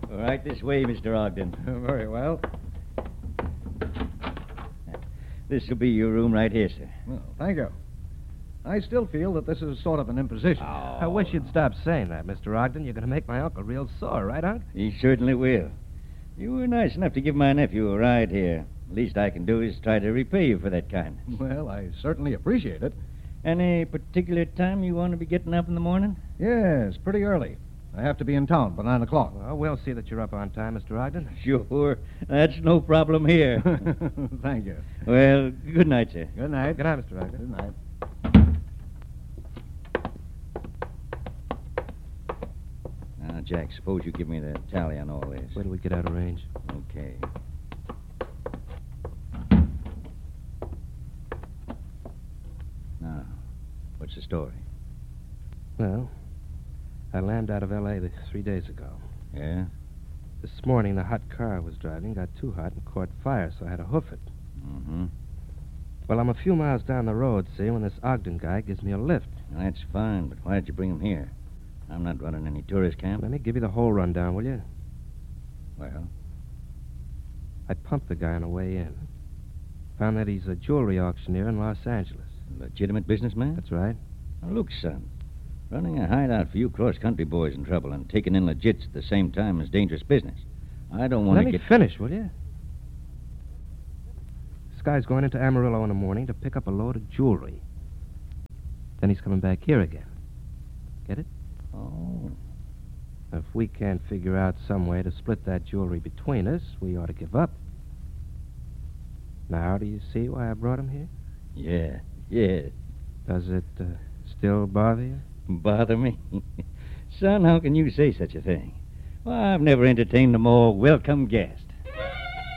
Right this way, Mr. Ogden. Very well. This will be your room right here, sir. Well, thank you. I still feel that this is sort of an imposition. I wish you'd stop saying that, Mr. Ogden. You're going to make my uncle real sore, right, Unc? He certainly will. You were nice enough to give my nephew a ride here. Least I can do is try to repay you for that kindness. Well, I certainly appreciate it. Any particular time you want to be getting up in the morning? Yes, pretty early. I have to be in town by 9 o'clock. Well, we'll see that you're up on time, Mr. Ogden. Sure. That's no problem here. Thank you. Well, good night, sir. Good night. Good night, Mr. Ogden. Good night. Now, Jack, suppose you give me the tally on all this. Wait till we get out of range. Okay. Now, what's the story? Well, I landed out of L.A. 3 days ago. Yeah? This morning, the hot car I was driving got too hot and caught fire, so I had to hoof it. Mm-hmm. Well, I'm a few miles down the road, see, when this Ogden guy gives me a lift. Well, that's fine, but why did you bring him here? I'm not running any tourist camp. Let me give you the whole rundown, will you? Well, I pumped the guy on the way in. Found that he's a jewelry auctioneer in Los Angeles. legitimate businessman? That's right. Now, look, son. Running a hideout for you cross-country boys in trouble and taking in legits at the same time is dangerous business. I don't want Let to me get... finish, will you? This guy's going into Amarillo in the morning to pick up a load of jewelry. Then he's coming back here again. Get it? Oh. If we can't figure out some way to split that jewelry between us, we ought to give up. Now, do you see why I brought him here? Yeah. Does it still bother you? Bother me? Son, how can you say such a thing? Well, I've never entertained a more welcome guest.